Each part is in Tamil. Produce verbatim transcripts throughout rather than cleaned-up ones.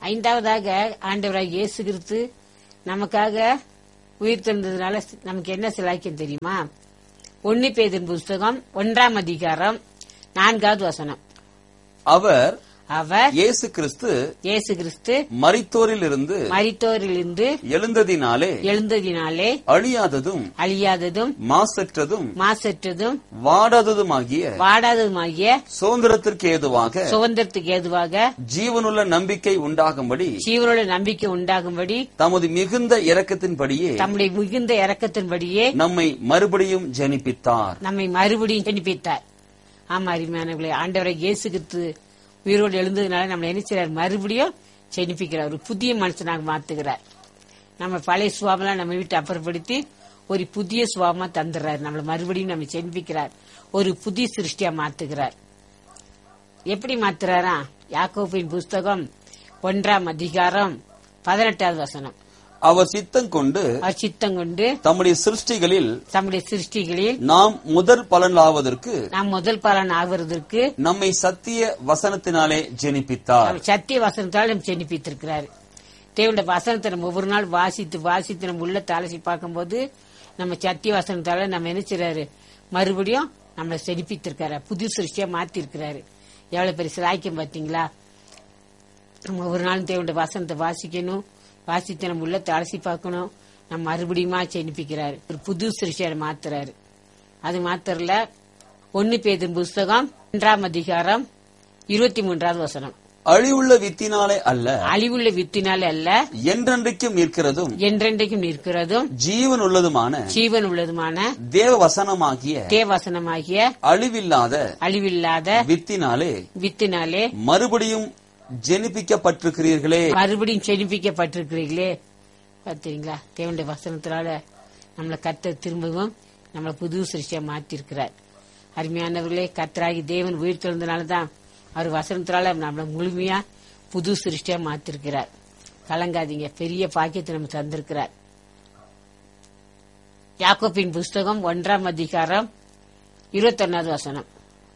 ஐந்தாவதாக ஆண்டவராக இயேசு கிறிஸ்து நமக்காக உயிர் தெழுந்ததுனால நமக்கு என்ன சிலாக்கியம் தெரியுமா? ஒன்னு பேதுரு புஸ்தகம் ஒன்றாம் அதிகாரம் நான்காவது வசனம். அவர் அவர் இயேசு கிறிஸ்து இயேசு கிறிஸ்து மரித்தோரில் இருந்து மரித்தோரில் இருந்து எழுந்ததினாலே எழுந்ததினாலே அழியாததும் அழியாததும் மாசற்றதும் மாசற்றதும் வாடாததுமாகிய வாடாததுமாகிய சுதந்திரத்திற்கு ஏதுவாக சுதந்திரத்துக்கு ஏதுவாக ஜீவனுள்ள நம்பிக்கை உண்டாகும்படி ஜீவனோட நம்பிக்கை உண்டாகும்படி தமது மிகுந்த இரக்கத்தின்படியே தம்முடைய மிகுந்த இரக்கத்தின்படியே நம்மை மறுபடியும் ஜனிப்பித்தார். நம்மை மறுபடியும் ஜனிப்பித்தார். ஆமா, அருமையானவர்களே, ஆண்டவரை இயேசு கிறிஸ்து உயிரோடு எழுந்ததுனால நம்ம என்ன செய்யறார்? மறுபடியும் ஜெனிப்பிக்கிறார். ஒரு புதிய மனுஷனாக மாத்துகிறார். நம்ம பழைய சுவாமெல்லாம் நம்ம வீட்டை அப்புறப்படுத்தி ஒரு புதிய சுவாமா தந்துடுறாரு. நம்மள மறுபடியும் நம்ம ஜெனிப்பிக்கிறார். ஒரு புதிய சிருஷ்டியா மாத்துகிறார். எப்படி மாத்துறாரா? யாக்கோபின் புஸ்தகம் ஒன்றாம் அதிகாரம் பதினெட்டாவது வசனம். அவர் சித்தம் கொண்டு அவர் சித்தம் கொண்டு தம்முடைய சிருஷ்டிகளில் தம்முடைய சிருஷ்டிகளில் நாம் முதல் பலனாவதற்கு நாம் முதல் பலன் ஆவதற்கு நம்மை சத்திய வசனத்தினாலே ஜெனிப்பித்தார். சத்திய வசனத்தால் நம்ம ஜெனிப்பித்திருக்கிறார். தேவனுடைய வசனத்தை நம்ம ஒவ்வொரு நாள் வாசித்து வாசித்து நம்ம உள்ள அலசி பார்க்கும்போது நம்ம சத்திய வசனத்தால நம்ம நினைச்சிறாரு மறுபடியும் நம்மளை ஜெனிப்பித்திருக்காரு. புது சிருஷ்டியா மாத்தி இருக்கிறாரு. எவ்வளவு பெரிய சிலாக்கியம் பாத்தீங்களா? நம்ம ஒவ்வொரு நாளும் தேவனுடைய வசனத்தை வாசிக்கணும், வாசித்து நம்ம உள்ள அலசி பார்க்கணும். நம்ம மறுபடியுமா ஜெனிப்பிக்கிறாரு. ஒரு புது சிருஷ்டியை மாத்துறாரு. அது மாத்திரல, ஒன்னு பேதுரு புஸ்தகம் ஒன்றாம் அதிகாரம் இருபத்தி மூன்றாவது வசனம். அழிவுள்ள வித்தினாலே அல்ல, அழிவுள்ள வித்தினாலே அல்ல, என்றென்றைக்கும் நிற்கிறதும் என்றென்றைக்கும் நிற்கிறதும் ஜீவன் உள்ளதுமான ஜீவன் உள்ளதுமான தேவ வசனமாகிய தேவசனமாகிய அழிவில்லாத அழிவில்லாத வித்தினாலே வித்தினாலே மறுபடியும் ஜெனிப்பிக்கப்பட்டிருக்கிறீர்களே. மறுபடியும் ஜெனிப்பிக்கப்பட்டிருக்கிறீர்களே. பாத்தீங்களா? தேவனுடைய வசனத்தினால நம்மளை கர்த்தர் திரும்பவும் நம்மளை புது சிருஷ்டியா மாத்திருக்கிறார். அருமையானவர்களே, கர்த்தராகி தேவன் உயிர் தெழுந்தனாலதான் அவர் வசனத்தினால நம்மளை முழுமையா புது சிருஷ்டியா மாத்திருக்கிறார். கலங்காதீங்க, பெரிய பாக்கியத்தை நம்ம தந்திருக்கிறார். யாக்கோபின் புஸ்தகம் ஒன்றாம் அதிகாரம் இருபத்தி ஒன்னாவது வசனம்.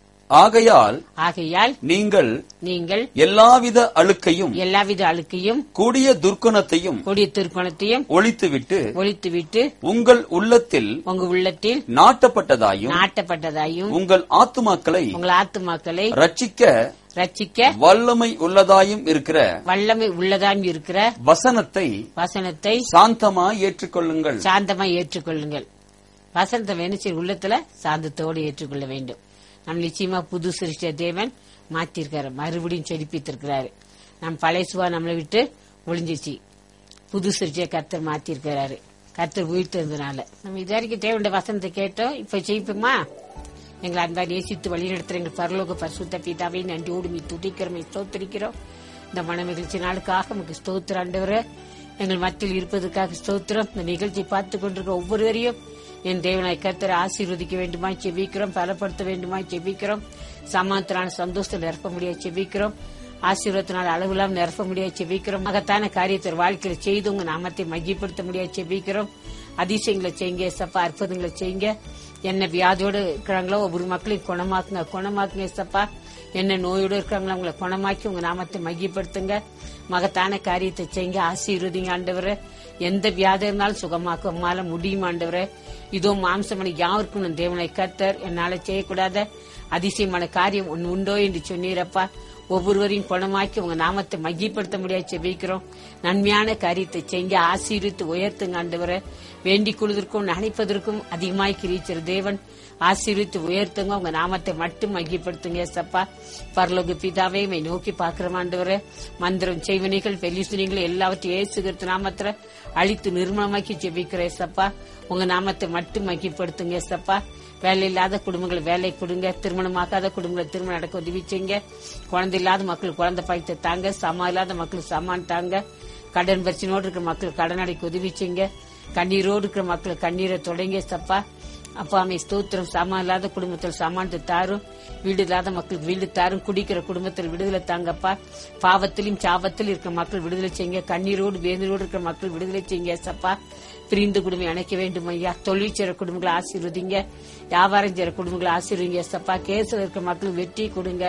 ஆகையால் ஆகையால் நீங்கள் நீங்கள் எல்லாவித அழுக்கையும் எல்லாவித அழுக்கையும் கூடிய துர்க்குணத்தையும் கொடிய திருக்கோணத்தையும் ஒழித்துவிட்டு ஒழித்துவிட்டு உங்கள் உள்ளத்தில் உங்க உள்ளத்தில் நாட்டப்பட்டதாயும் நாட்டப்பட்டதாயும் உங்கள் ஆத்துமாக்களை உங்கள் ஆத்துமாக்களை ரட்சிக்க ரட்சிக்க வல்லமை உள்ளதாயும் இருக்கிற வல்லமை உள்ளதாயும் இருக்கிற வசனத்தை வசனத்தை சாந்தமாய் ஏற்றுக்கொள்ளுங்கள். சாந்தமாய் ஏற்றுக்கொள்ளுங்கள். வசனத்தை வேணுச்சு உள்ளத்துல சாந்தத்தோடு ஏற்றுக்கொள்ள வேண்டும். நம்ம நிச்சயமா புது சிருஷ்டிய தேவன் மாத்திருக்காரு. மறுபடியும் செழிப்பித்திருக்கிறாரு. நம் பழைய சுவா நம்மளை விட்டு ஒளிஞ்சிச்சு. புது சிருஷ்டிய கர்த்தர் மாத்திருக்கிறாரு. கர்த்தர் உயிர் தெரிந்தனால நம்ம இது வரைக்கும் தேவனுடைய வசனத்தை கேட்டோம். இப்ப ஜெயிப்போமா? எங்களை அன்பா நேசித்து வழிநடத்துற எங்கள் பரலோக பரிசுத்த பிதாவை நன்றியோடு மீ துதிக்கிறோம், ஸ்தோத்திரிக்கிறோம். இந்த மன மகிழ்ச்சி நாளுக்காக நமக்கு ஸ்தோத்திர ஆண்டவரே. எங்கள் மத்தியில் இருப்பதற்காக ஸ்தோத்திரம். இந்த நிகழ்ச்சி பார்த்து கொண்டிருக்க ஒவ்வொருவரையும் என் தேவனாய் கர்த்தரை ஆசீர்வதிக்க வேண்டுமாய் செபிக்கிறோம். பலப்படுத்த வேண்டுமாய் செபிக்கிறோம். சமாதான சந்தோஷத்தை நிரப்ப முடியாது செபிக்கிறோம். ஆசீர்வாதத்தினால் அளவில்லாம் நிரப்ப முடியாது செபிக்கிறோம். மகத்தான காரியத்தை வாழ்க்கையில செய்து உங்க நாமத்தை மகிப்படுத்த முடியாது செபிக்கிறோம். அதிசயங்களை செய்யுங்க சப்பா, அற்புதங்களை செய்யுங்க. என்ன வியாதியோடு இருக்கிறாங்களோ ஒவ்வொரு மக்களையும் குணமாக்குங்க, குணமாக்குங்க சப்பா. என்ன நோயோடு இருக்கிறாங்களோ அவங்களை குணமாக்கி உங்க நாமத்தை மகிப்படுத்துங்க. மகத்தான காரியத்தை செய்யுங்க, ஆசீர்வதிங்க ஆண்டவரே. எந்த வியாதி இருந்தாலும் சுகமாக்க உம்மால முடியும் ஆண்டவரே. இதோ மாம்சமனை யாருக்கும் தேவனை கர்த்தர் என்னால செய்யக்கூடாத அதிசயமான காரியம் ஒன்னு உண்டோ என்று சொன்னீரப்பா. ஒவ்வொருவரையும் குணமாக்கி உங்க நாமத்தை மகிப்படுத்த முடியாது செபிக்கிறோம். நன்மையான காரியத்தை செய்ய ஆசீர்வித்து உயர்த்துங்க ஆண்டவரே. வேண்டிக் கொள்வதற்கும் நினைப்பதற்கும் அதிகமாய் கிரீச்சர் தேவன் ஆசீர்வித்து உயர்த்துங்க. உங்க நாமத்தை மட்டும் மகிப்படுத்துங்க சப்பா. பரலோக பிதாவை நோக்கி பாக்குற ஆண்டவரே. மந்திரம் செய்வனைகள் பெலிசுனிகள் எல்லாவற்றையும் ஏசுகிறது நாமத்துல அழித்து நிர்மலமாக்கி ஜெபிக்கிறேன் சப்பா. உங்க நாமத்தை மட்டும் மகிப்படுத்துங்க சப்பா. வேலை இல்லாத குடும்பங்களை வேலை கொடுங்க, திருமணமாக்காத குடும்பங்களை திருமணம் நடக்க உதவி செய்யுங்க. குழந்தை இல்லாத மக்கள் குழந்தை பாய்த்த தாங்க, சமா இல்லாத மக்கள் சமான் தாங்க. கடன் பிரச்சனையோடு இருக்கிற மக்கள் கடன் அடைக்க உதவி செய்யுங்க. கண்ணீரோடு இருக்கிற மக்கள் கண்ணீரை தொடங்க சப்பா. அப்பா அமை ஸ்தோத்திரம். சமா இல்லாத குடும்பத்தில் சமானத்தை தாரும், வீடு இல்லாத மக்களுக்கு வீடு தாரும், குடிக்கிற குடும்பத்தில் விடுதலை தாங்கப்பா. பாவத்திலும் சாபத்தில் இருக்கிற மக்கள் விடுதலை செய்யுங்க. கண்ணீரோடு வேதனோடு இருக்கிற மக்கள் விடுதலை செய்யுங்க சப்பா. பிரிந்து குடும்பம் இணைக்க வேண்டும் ஐயா. தொழில் செய்ற குடும்பங்களை ஆசீர்வதிங்க, வியாபாரம் செய்ற குடும்பங்களை ஆசீர்வதிங்க சப்பா. கேஸ்ல இருக்கிற மக்களுக்கு வெற்றி கொடுங்க.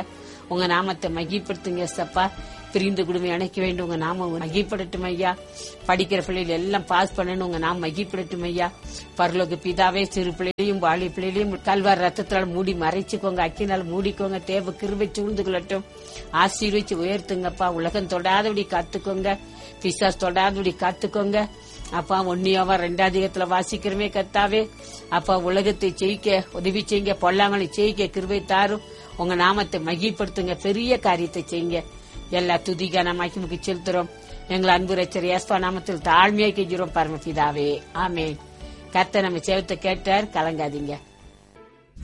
உங்க நாமத்தை மகிப்படுத்துங்க சப்பா. பிரிந்து குடும்பம் அணைக்க வேண்டும், உங்க நாம மகிப்படட்டும் ஐயா. படிக்கிற பிள்ளைகள் எல்லாம் பாஸ் பண்ணணும், உங்க நாம மகிப்படட்டும் ஐயா. பரலோக பிதாவே, சிறு பிள்ளைகளையும் வாலி பிள்ளைகளையும் கல்வார் ரத்தத்தால் மூடி மறைச்சுக்கோங்க, அக்கினால் மூடிக்கோங்க. தேவ கிருபை சூழ்ந்து கொள்ளட்டும். ஆசீர்வச்சு உயர்த்துங்கப்பா. உலகம் தொடாதபடி காத்துக்கோங்க, பிசாஸ் தொடாதபடி காத்துக்கோங்க அப்பா. ஒன்னியாவா ரெண்டாதிகத்துல வாசிக்கிறமே கத்தாவே அப்பா. உலகத்தை ஜெயிக்க உதவி செய்யுங்க, பொல்லாங்களை ஜெயிக்க கிருபை தாரும். உங்க நாமத்தை மகிப்படுத்துங்க, பெரிய காரியத்தை செய்யுங்க. எல்லா துதிக்கான மகிமுக்கு செலுத்துறோம். எங்களை அன்பு ரட்சகர் இயேசு நாமத்தில் தாழ்மையா கெஞ்சுறோம் பரமபிதாவே, ஆமென். கர்த்தர் நம்ம செவத்தை கேட்டார், கலங்காதீங்க.